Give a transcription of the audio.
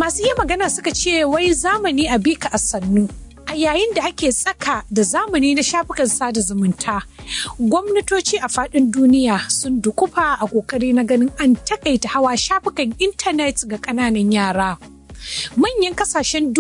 Masu iya magana suka ce wai zamani a bika a sannu. A yayin da ake tsaka da zamani na shafukan sada zumunta, gwamnatoci a faɗin duniya sun dukufa a ƙoƙari na ganin an takaita hawa shafukan intanet ga ƙananan yara. Manyan ƙasashen